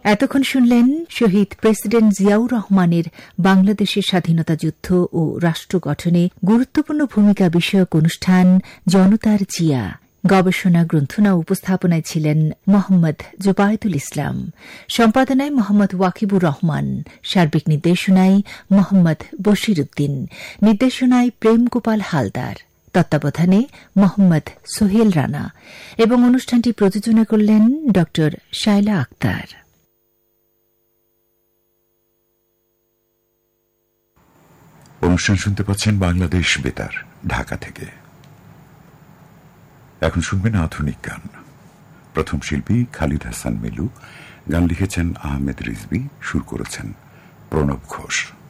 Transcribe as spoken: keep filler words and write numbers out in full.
এতক্ষণ শুনলেন শহীদ প্রেসিডেন্ট জিয়াউর রহমানের বাংলাদেশের স্বাধীনতা যুদ্ধ ও রাষ্ট্র গঠনে গুরুত্বপূর্ণ ভূমিকা বিষয়ক অনুষ্ঠান জনতার জিয়া। গবেষণা গ্রন্থনা উপস্থাপনায় ছিলেন মোহাম্মদ জোবায়েদুল ইসলাম, সম্পাদনায় মোহাম্মদ ওয়াকিবুর রহমান, সার্বিক নির্দেশনায় মোহাম্মদ বশির উদ্দিন, নির্দেশনায় প্রেম গোপাল হালদার, তত্ত্বাবধানে মোহাম্মদ সোহেল রানা এবং অনুষ্ঠানটি প্রযোজনা করলেন ড শায়লা আক্তার। অনুষ্ঠান শুনতে পাচ্ছেন বাংলাদেশ বেতার ঢাকা থেকে। এখন শুনবেন আধুনিক গান। প্রথম শিল্পী খালিদ হাসান মিলু, গান লিখেছেন আহমেদ রিজভী, সুর করেছেন প্রণব ঘোষ।